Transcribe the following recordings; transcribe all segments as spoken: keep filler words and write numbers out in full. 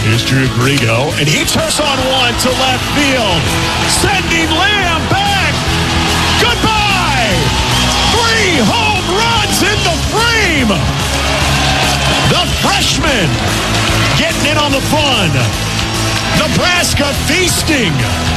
Here's Drew Grigo, and he turns on one to left field. Sending Lamb back. Goodbye! Three home runs in the frame. The freshman getting in on the fun. Nebraska feasting.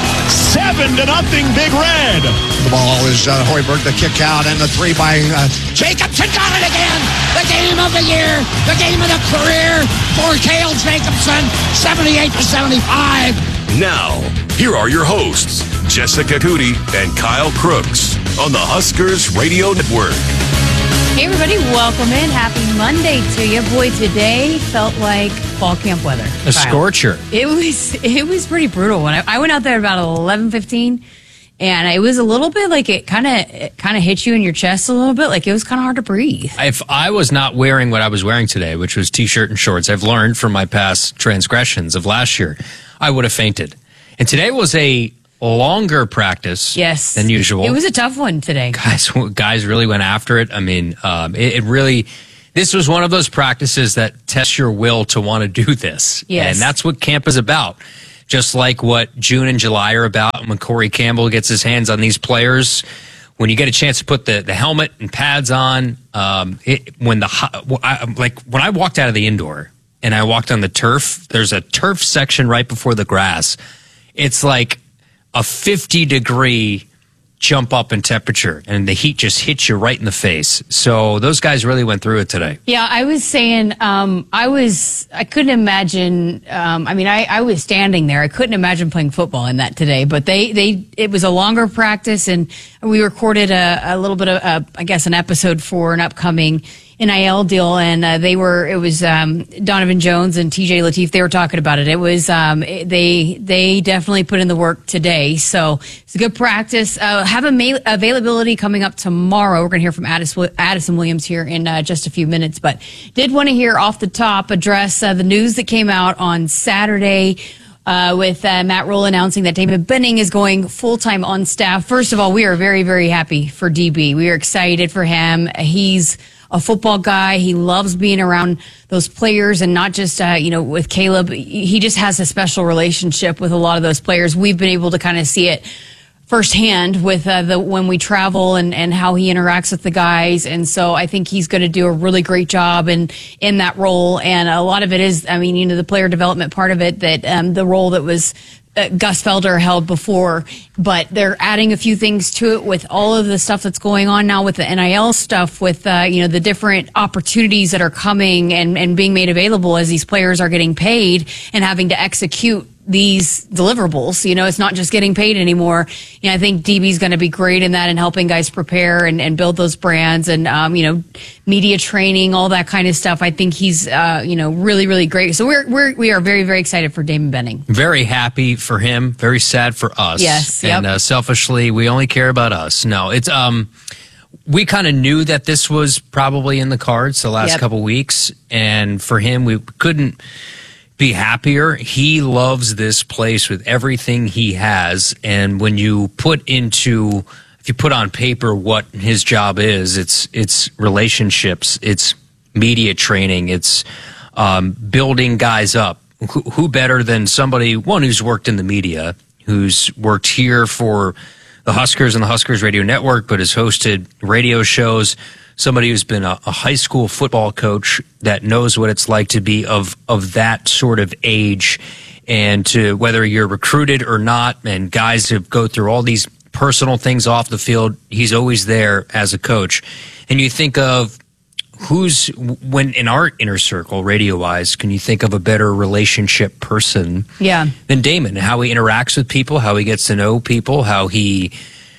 Seven to nothing, Big Red. The ball is uh, Hoiberg, the kick out, and the three by uh, Jacobson. Got it again. The game of the year. The game of the career for Cale Jacobson. seventy-eight to seventy-five. Now, here are your hosts, Jessica Cootie and Kyle Crooks on the Huskers Radio Network. Hey, everybody. Welcome in. Happy Monday to you. Boy, today felt like fall camp weather. A Kyle. Scorcher. It was it was pretty brutal. When I, I went out there about eleven fifteen, and it was a little bit like it kind of kind of hit you in your chest a little bit. Like it was kind of hard to breathe. If I was not wearing what I was wearing today, which was T-shirt and shorts, I've learned from my past transgressions of last year, I would have fainted. And today was a longer practice yes. than usual. It was a tough one today. Guys, guys really went after it. I mean, um, it, it really... This was one of those practices that tests your will to want to do this. Yes. And that's what camp is about. Just like what June and July are about. When Corey Campbell gets his hands on these players, when you get a chance to put the, the helmet and pads on, um, it, when the I, like when I walked out of the indoor and I walked on the turf, there's a turf section right before the grass. It's like a fifty degree jump up in temperature, and the heat just hits you right in the face. So those guys really went through it today. Yeah, I was saying, um, I was, I couldn't imagine, um, I mean, I, I was standing there. I couldn't imagine playing football in that today, but they, they, it was a longer practice, and we recorded a, a little bit of, uh, I guess, an episode for an upcoming N I L deal, and uh, they were, it was um, Donovan Jones and T J Lateef, they were talking about it. It was, um, it, they they definitely put in the work today, so it's a good practice. Uh, have a ma- availability coming up tomorrow. We're going to hear from Addis, Addison Williams here in uh, just a few minutes, but did want to hear off the top, address uh, the news that came out on Saturday, Uh, with uh, Matt Rhule announcing that Damon Benning is going full-time on staff. First of all, we are very, very happy for D B. We are excited for him. He's a football guy. He loves being around those players, and not just, uh, you know, with Caleb. He just has a special relationship with a lot of those players. We've been able to kind of see it firsthand with uh, the when we travel and, and how he interacts with the guys. And so I think he's going to do a really great job in, in that role. And a lot of it is, I mean, you know, the player development part of it, that um, the role that was uh, Gus Felder held before, but they're adding a few things to it with all of the stuff that's going on now with the N I L stuff, with, uh, you know, the different opportunities that are coming and, and being made available as these players are getting paid and having to execute these deliverables. You know, it's not just getting paid anymore. You know, I think D B's going to be great in that and helping guys prepare and, and build those brands and, um, you know, media training, all that kind of stuff. I think he's, uh, you know, really, really great. So we're, we're, we are very, very excited for Damon Benning. Very happy for him. Very sad for us. Yes. Yep. And uh, selfishly, we only care about us. No, it's, um, we kind of knew that this was probably in the cards the last Yep. couple weeks. And for him, we couldn't be happier. He loves this place with everything he has. And when you put into, if you put on paper what his job is, it's, it's relationships, it's media training, it's, um, building guys up. Who, who better than somebody, one who's worked in the media, who's worked here for the Huskers and the Huskers Radio Network, but has hosted radio shows. Somebody who's been a, a high school football coach that knows what it's like to be of, of that sort of age, and to whether you're recruited or not, and guys who go through all these personal things off the field, he's always there as a coach. And you think of who's, when in our inner circle, radio wise, can you think of a better relationship person yeah. than Damon? How he interacts with people, how he gets to know people, how he,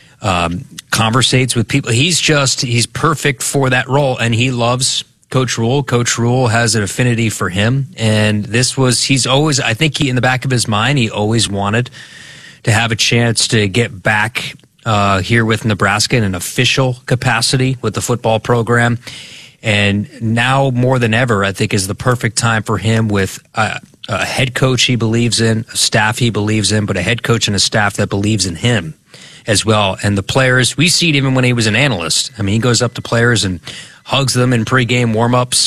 um, conversates with people. He's just, he's perfect for that role, and he loves Coach Rhule. Coach Rhule has an affinity for him, and this was, he's always, I think he, in the back of his mind, he always wanted to have a chance to get back uh, here with Nebraska in an official capacity with the football program. And now more than ever, I think is the perfect time for him, with a, a head coach he believes in, a staff he believes in, but a head coach and a staff that believes in him as well. And the players, we see it even when he was an analyst. I mean, he goes up to players and hugs them in pregame warmups,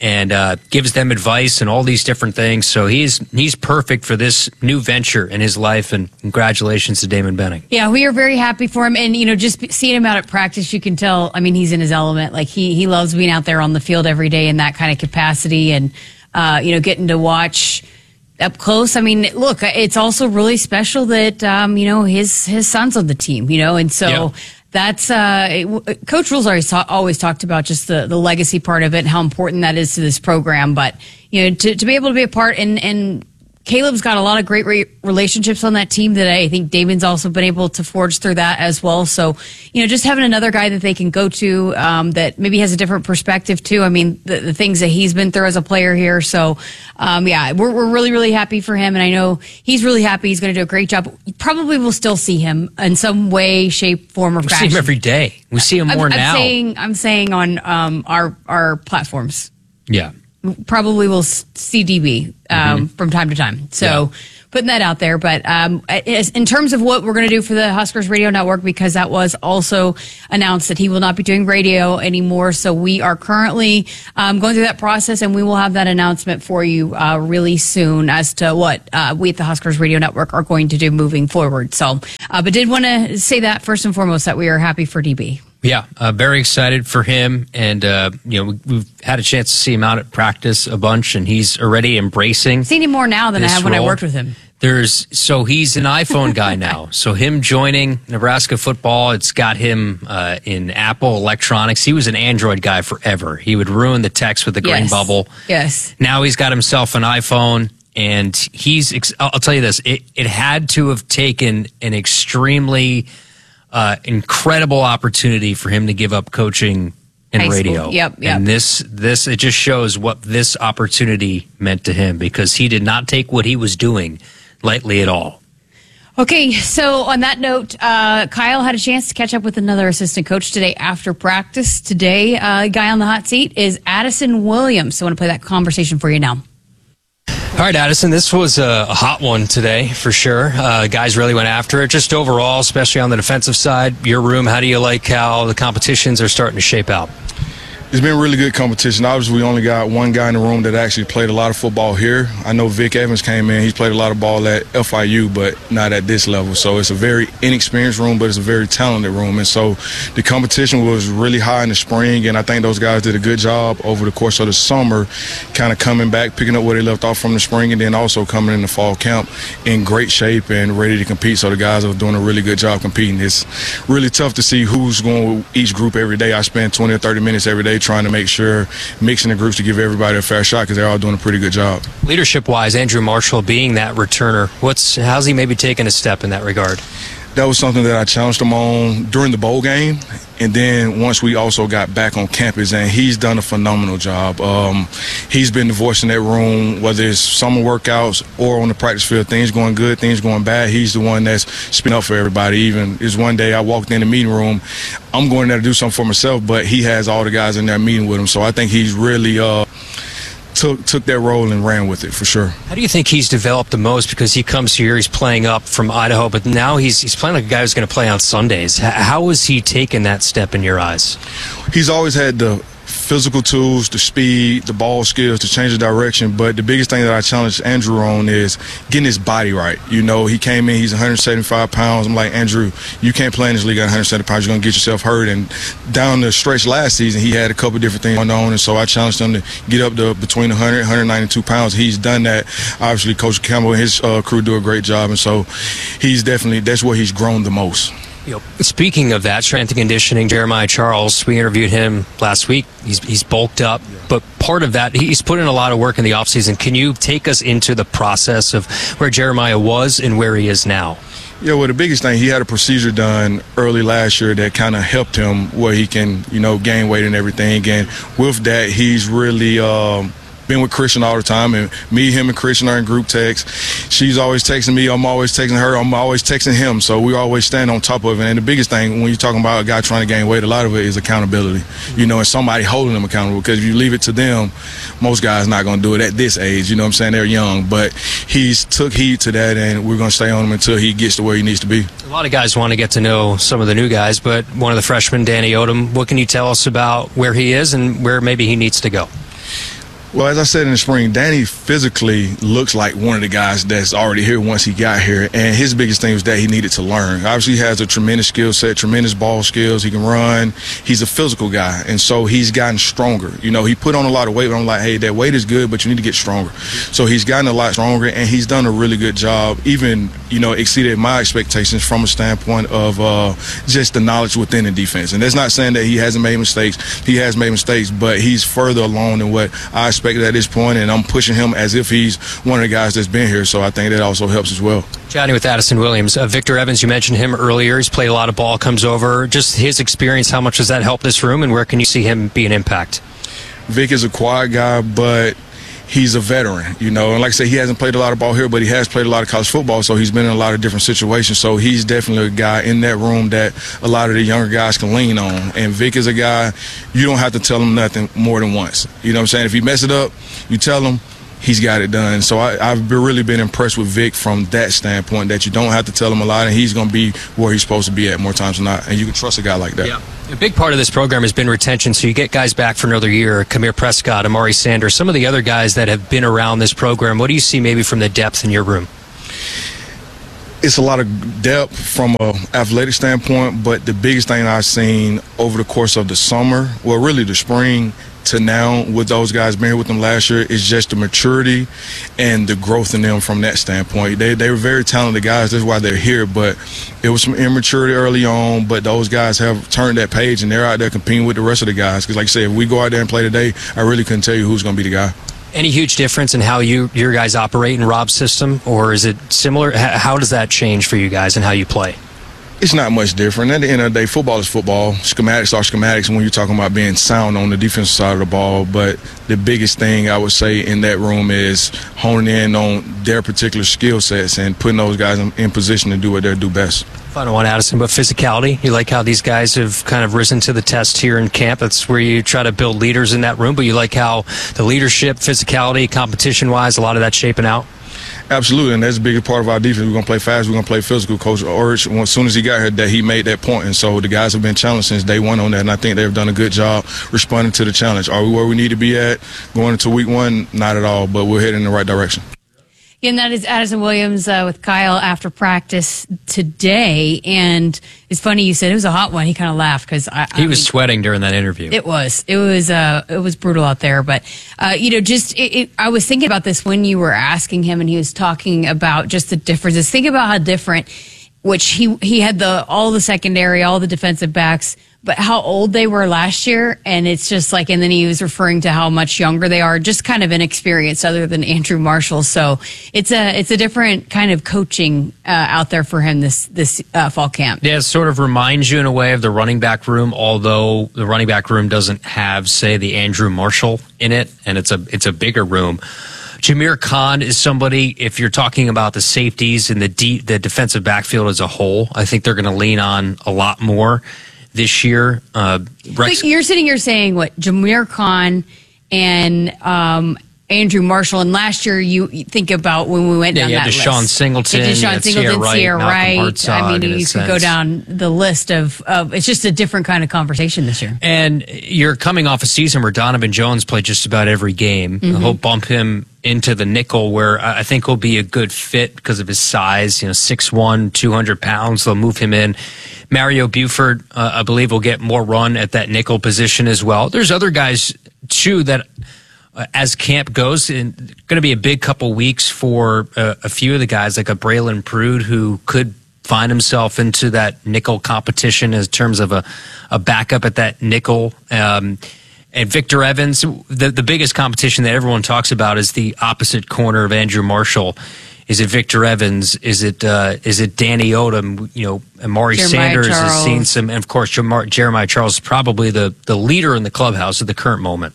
and uh, gives them advice and all these different things. So he's he's perfect for this new venture in his life, and congratulations to Damon Benning. Yeah, we are very happy for him, and you know, just seeing him out at practice, you can tell. I mean, he's in his element. Like he he loves being out there on the field every day in that kind of capacity, and uh, you know, getting to watch up close. I mean, look, it's also really special that um, you know his his son's on the team. You know, and so. Yeah. That's uh, Coach Rule's always ta- always talked about just the, the legacy part of it and how important that is to this program. But you know, to, to be able to be a part, and, and Caleb's got a lot of great re- relationships on that team that I think Damon's also been able to forge through that as well. So you know, just having another guy that they can go to um, that maybe has a different perspective too. I mean, the, the things that he's been through as a player here. So um, yeah, we're we're really really happy for him, and I know he's really happy. He's going to do a great job. Probably will still see him in some way, shape, form, or We fashion. see him every day. We see him more I'm, I'm now. Saying, I'm saying on um, our our platforms. Yeah. Probably will see D B um, mm-hmm. from time to time. So yeah. Putting that out there. But um, in terms of what we're going to do for the Huskers Radio Network, because that was also announced that he will not be doing radio anymore. So we are currently um, going through that process, and we will have that announcement for you uh, really soon as to what uh, we at the Huskers Radio Network are going to do moving forward. So, uh, but did want to say that first and foremost that we are happy for D B. Yeah, uh, very excited for him, and uh, you know we, we've had a chance to see him out at practice a bunch, and he's already embracing. I've seen him more now than I have when role. I worked with him. There's so he's an iPhone guy now. So him joining Nebraska football, it's got him uh, in Apple electronics. He was an Android guy forever. He would ruin the text with the green yes. bubble. Yes. Now he's got himself an iPhone. And he's, I'll tell you this, it, it had to have taken an extremely uh, incredible opportunity for him to give up coaching in High radio. School. Yep, yep. And this, this, it just shows what this opportunity meant to him, because he did not take what he was doing lightly at all. Okay, so on that note, uh, Kyle had a chance to catch up with another assistant coach today after practice. Today, uh, guy on the hot seat is Addison Williams. So I want to play that conversation for you now. All right, Addison, this was a hot one today for sure. Uh, guys really went after it. Just overall, especially on the defensive side, your room, how do you like how the competitions are starting to shape out? It's been really good competition. Obviously, we only got one guy in the room that actually played a lot of football here. I know Vic Evans came in. He's played a lot of ball at F I U, but not at this level. So it's a very inexperienced room, but it's a very talented room. And so the competition was really high in the spring, and I think those guys did a good job over the course of the summer, kind of coming back, picking up where they left off from the spring, and then also coming in the fall camp in great shape and ready to compete. So the guys are doing a really good job competing. It's really tough to see who's going with each group every day. I spend twenty or thirty minutes every day trying to make sure, mixing the groups to give everybody a fair shot, because they're all doing a pretty good job. Leadership-wise, Andrew Marshall being that returner, what's how's he maybe taking a step in that regard? That was something that I challenged him on during the bowl game, and then once we also got back on campus, and he's done a phenomenal job. Um, he's been the voice in that room, whether it's summer workouts or on the practice field, things going good, things going bad. He's the one that's speaking up for everybody. Even is one day I walked in the meeting room, I'm going there to do something for myself, but he has all the guys in there meeting with him. So I think he's really uh, took took that role and ran with it for sure. How do you think he's developed the most? Because he comes here, he's playing up from Idaho, but now he's he's playing like a guy who's going to play on Sundays. How has he taken that step in your eyes? He's always had the physical tools, the speed, the ball skills to change the direction. But the biggest thing that I challenged Andrew on is getting his body right. You know, he came in, he's one hundred seventy-five pounds. I'm like, Andrew, you can't play in this league at one hundred seventy pounds. You're going to get yourself hurt. And down the stretch last season, he had a couple different things going on. And so I challenged him to get up to between one hundred and one ninety-two pounds. He's done that. Obviously, Coach Campbell and his uh, crew do a great job. And so he's definitely, that's where he's grown the most. Yep. Speaking of that, strength and conditioning, Jeremiah Charles, we interviewed him last week. He's he's bulked up, but part of that, he's put in a lot of work in the offseason. Can you take us into the process of where Jeremiah was and where he is now? Yeah, well, the biggest thing, he had a procedure done early last year that kind of helped him where he can, you know, gain weight and everything. And with that, he's really um, been with Christian all the time, and me, him, and Christian are in group text. She's always texting me. I'm always texting her. I'm always texting him. So we always stand on top of it. And the biggest thing, when you're talking about a guy trying to gain weight, a lot of it is accountability. You know, and somebody holding them accountable. Because if you leave it to them, most guys not going to do it at this age. You know what I'm saying? They're young. But he's took heed to that, and we're going to stay on him until he gets to where he needs to be. A lot of guys want to get to know some of the new guys, but one of the freshmen, Danny Odom, what can you tell us about where he is and where maybe he needs to go? Well, as I said in the spring, Danny physically looks like one of the guys that's already here once he got here, and his biggest thing was that he needed to learn. Obviously, he has a tremendous skill set, tremendous ball skills. He can run. He's a physical guy, and so he's gotten stronger. You know, he put on a lot of weight, but I'm like, hey, that weight is good, but you need to get stronger. So he's gotten a lot stronger, and he's done a really good job, even, you know, exceeded my expectations from a standpoint of uh, just the knowledge within the defense. And that's not saying that he hasn't made mistakes. He has made mistakes, but he's further along than what I expected at this point, and I'm pushing him as if he's one of the guys that's been here, so I think that also helps as well. Chatting with Addison Williams. Uh, Victor Evans, you mentioned him earlier. He's played a lot of ball, comes over. Just his experience, how much does that help this room, and where can you see him be an impact? Vic is a quiet guy, but he's a veteran, you know, and like I said, he hasn't played a lot of ball here, but he has played a lot of college football, so he's been in a lot of different situations. So he's definitely a guy in that room that a lot of the younger guys can lean on. And Vic is a guy, you don't have to tell him nothing more than once. You know what I'm saying? If he mess it up, you tell him, he's got it done. So I, I've really been impressed with Vic from that standpoint, that you don't have to tell him a lot, and he's going to be where he's supposed to be at more times than not. And you can trust a guy like that. Yeah. A big part of this program has been retention, so you get guys back for another year. Kamir Prescott, Amari Sanders, some of the other guys that have been around this program. What do you see maybe from the depth in your room? It's a lot of depth from an athletic standpoint, but the biggest thing I've seen over the course of the summer, well, really the spring to now with those guys being here with them last year, is just the maturity and the growth in them from that standpoint. They they were very talented guys. That's why they're here, but it was some immaturity early on, but those guys have turned that page, and they're out there competing with the rest of the guys. Because like I said, if we go out there and play today, I really couldn't tell you who's going to be the guy. Any huge difference in how you your guys operate in Rob's system, or is it similar? How does that change for you guys and how you play? It's not much different. At the end of the day, football is football. Schematics are schematics when you're talking about being sound on the defensive side of the ball. But the biggest thing I would say in that room is honing in on their particular skill sets and putting those guys in, in position to do what they do best. Final one, Addison, but physicality. You like how these guys have kind of risen to the test here in camp. That's where you try to build leaders in that room, but you like how the leadership, physicality, competition-wise, a lot of that's shaping out? Absolutely, and that's a big part of our defense. We're going to play fast. We're going to play physical. Coach Orich, as soon as he got here, that he made that point, and so the guys have been challenged since day one on that, and I think they've done a good job responding to the challenge. Are we where we need to be at going into week one? Not at all, but we're heading in the right direction. And that is Addison Williams uh, with Kyle after practice today. And it's funny you said it was a hot one. He kind of laughed because I, I he was mean, sweating during that interview. It was, it was, uh, it was brutal out there. But uh, you know, just it, it, I was thinking about this when you were asking him, and he was talking about just the differences. Think about how different, which he he had the all the secondary, all the defensive backs, but how old they were last year. And it's just like, and then he was referring to how much younger they are, just kind of inexperienced other than Andrew Marshall. So it's a, it's a different kind of coaching uh, out there for him this, this uh, fall camp. Yeah, it sort of reminds you in a way of the running back room, although the running back room doesn't have, say, the Andrew Marshall in it, and it's a, it's a bigger room. Jameer Khan is somebody, if you're talking about the safeties and the de- the defensive backfield as a whole, I think they're going to lean on a lot more this year. Uh, Rex- but you're sitting here saying what Jameer Khan and um, Andrew Marshall, and last year you think about when we went yeah, down you that had Deshaun list. Singleton, yeah, Deshaun you had Singleton, Sierra Sierra Wright, Wright. I mean, you could go sense. down the list of, of. It's just a different kind of conversation this year. And you're coming off a season where Donovan Jones played just about every game. Mm-hmm. He'll bump him into the nickel, where I think he'll be a good fit because of his size. You know, six one, two hundred pounds. They'll move him in. Mario Buford, uh, I believe, will get more run at that nickel position as well. There's other guys too that, uh, as camp goes, and going to be a big couple weeks for uh, a few of the guys, like a Braylon Prude, who could find himself into that nickel competition in terms of a, a backup at that nickel. Um, and Victor Evans, the, the biggest competition that everyone talks about is the opposite corner of Andrew Marshall. Is it Victor Evans? Is it uh, is it Danny Odom? You know, Amari Jeremiah Sanders Charles. has seen some, and of course, Jeremiah, Jeremiah Charles is probably the, the leader in the clubhouse at the current moment.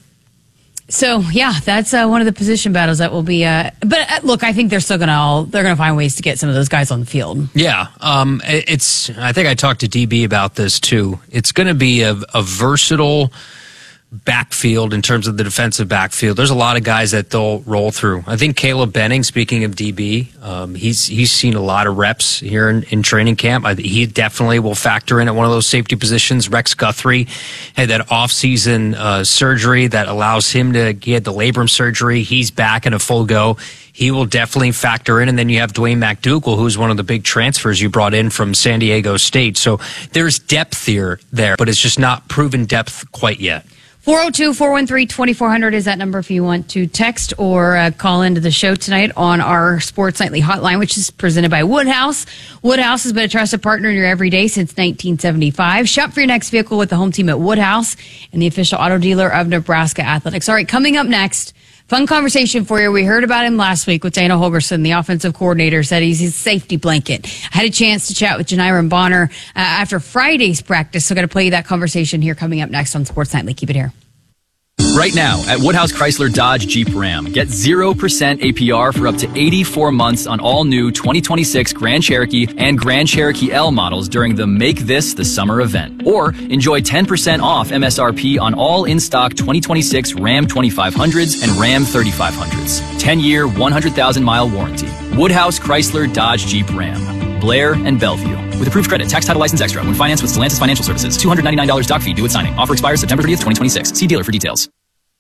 So yeah, that's uh, one of the position battles that will be. Uh, but uh, look, I think they're still going to all they're going to find ways to get some of those guys on the field. Yeah, um, it- it's. I think I talked to D B about this too. It's going to be a, a versatile backfield in terms of the defensive backfield. There's a lot of guys that they'll roll through. I think Caleb Benning, speaking of D B, um, he's he's seen a lot of reps here in, in training camp. I, he definitely will factor in at one of those safety positions. Rex Guthrie had that off-season uh, surgery that allows him to get the labrum surgery. He's back in a full go. He will definitely factor in. And then you have Dwayne McDougal, who's one of the big transfers you brought in from San Diego State. So there's depth here there, but it's just not proven depth quite yet. four oh two, four one three, two four zero zero is that number if you want to text or uh, call into the show tonight on our Sports Nightly hotline, which is presented by Woodhouse. Woodhouse has been a trusted partner in your everyday since nineteen seventy-five. Shop for your next vehicle with the home team at Woodhouse and the official auto dealer of Nebraska Athletics. All right, coming up next, fun conversation for you. We heard about him last week with Dana Holgerson, the offensive coordinator, said he's his safety blanket. I had a chance to chat with Janiran Bonner uh, after Friday's practice, so I'm going to play you that conversation here coming up next on Sports Nightly. Keep it here. Right now at Woodhouse Chrysler Dodge Jeep Ram, get zero percent A P R for up to eighty-four months on all new twenty twenty-six Grand Cherokee and Grand Cherokee L models during the Make This the Summer event. Or enjoy ten percent off M S R P on all in-stock twenty twenty-six Ram twenty-five hundreds and Ram thirty-five hundreds. ten-year, one hundred thousand mile warranty. Woodhouse Chrysler Dodge Jeep Ram. Blair and Bellevue. With approved credit, tax title license extra when financed with Stellantis Financial Services. two hundred ninety-nine dollars doc fee due at signing. Offer expires September thirtieth, twenty twenty-six. See dealer for details.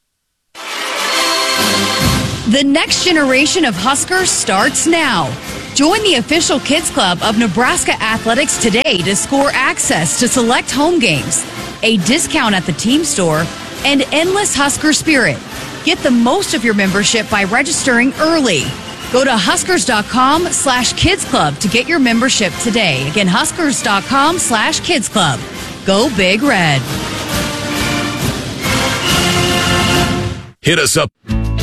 The next generation of Huskers starts now. Join the official Kids Club of Nebraska Athletics today to score access to select home games, a discount at the team store, and endless Husker spirit. Get the most of your membership by registering early. Go to huskers.com slash kids club to get your membership today. Again, huskers.com slash kids club. Go Big Red. Hit us up.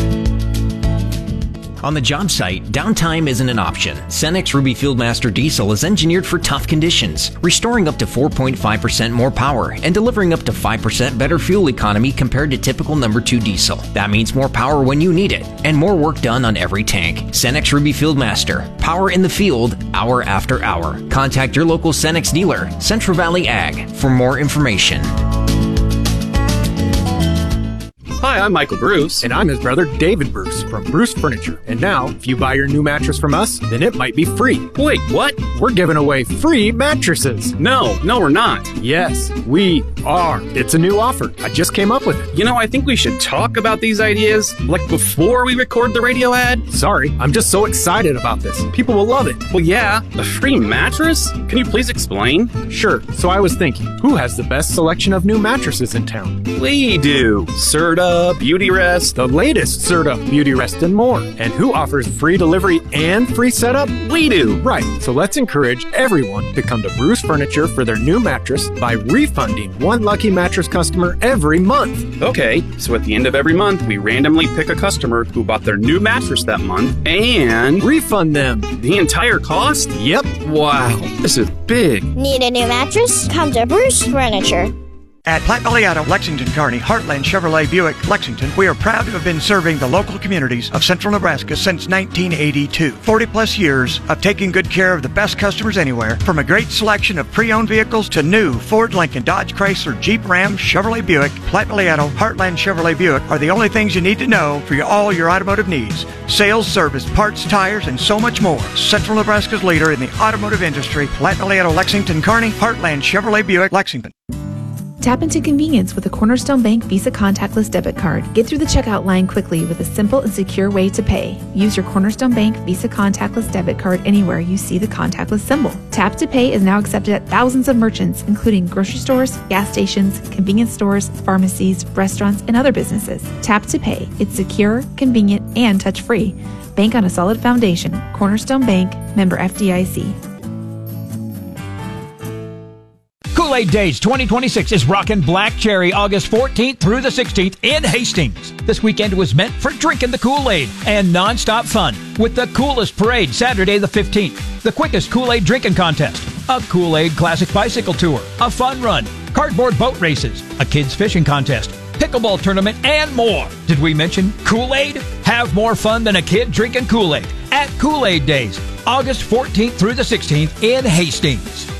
On the job site, downtime isn't an option. Cenex Ruby Fieldmaster Diesel is engineered for tough conditions, restoring up to four point five percent more power and delivering up to five percent better fuel economy compared to typical number two diesel. That means more power when you need it and more work done on every tank. Cenex Ruby Fieldmaster. Power in the field, hour after hour. Contact your local Cenex dealer, Central Valley Ag, for more information. Hi, I'm Michael Bruce. And I'm his brother, David Bruce, from Bruce Furniture. And now, if you buy your new mattress from us, then it might be free. Wait, what? We're giving away free mattresses. No, no, we're not. Yes, we are. It's a new offer. I just came up with it. You know, I think we should talk about these ideas, like before we record the radio ad. Sorry, I'm just so excited about this. People will love it. Well, yeah, a free mattress? Can you please explain? Sure. So I was thinking, who has the best selection of new mattresses in town? We do. Serta, Beauty Rest, the latest Serta, Beauty Rest, and more. And who offers free delivery and free setup? We do. Right. So let's encourage everyone to come to Bruce Furniture for their new mattress by refunding one lucky mattress customer every month. Okay, so at the end of every month, we randomly pick a customer who bought their new mattress that month and refund them the entire cost? Yep. Wow, this is big. Need a new mattress? Come to Bruce Furniture. At Platte Valley Auto, Lexington, Kearney, Heartland Chevrolet Buick, Lexington, we are proud to have been serving the local communities of central Nebraska since nineteen eighty-two. forty plus years of taking good care of the best customers anywhere, from a great selection of pre-owned vehicles to new Ford, Lincoln, Dodge, Chrysler, Jeep, Ram, Chevrolet Buick. Platte Valley Auto, Heartland Chevrolet Buick are the only things you need to know for your, all your automotive needs. Sales, service, parts, tires, and so much more. Central Nebraska's leader in the automotive industry, Platte Valley Auto, Lexington, Kearney, Heartland Chevrolet Buick, Lexington. Tap into convenience with a Cornerstone Bank Visa contactless debit card. Get through the checkout line quickly with a simple and secure way to pay. Use your Cornerstone Bank Visa contactless debit card anywhere you see the contactless symbol. Tap to Pay is now accepted at thousands of merchants, including grocery stores, gas stations, convenience stores, pharmacies, restaurants, and other businesses. Tap to Pay. It's secure, convenient, and touch-free. Bank on a solid foundation. Cornerstone Bank, member F D I C. Kool-Aid Days twenty twenty-six is rockin' Black Cherry August fourteenth through the sixteenth in Hastings. This weekend was meant for drinking the Kool-Aid and non-stop fun with the coolest parade Saturday the fifteenth, the quickest Kool-Aid drinking contest, a Kool-Aid classic bicycle tour, a fun run, cardboard boat races, a kids fishing contest, pickleball tournament, and more. Did we mention Kool-Aid? Have more fun than a kid drinking Kool-Aid at Kool-Aid Days August fourteenth through the sixteenth in Hastings.